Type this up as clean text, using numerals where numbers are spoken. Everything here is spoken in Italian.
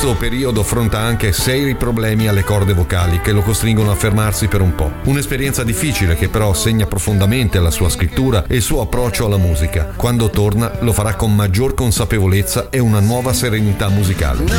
questo periodo affronta anche seri problemi alle corde vocali che lo costringono a fermarsi per un po'. Un'esperienza difficile che però segna profondamente la sua scrittura e il suo approccio alla musica. Quando torna lo farà con maggior consapevolezza e una nuova serenità musicale.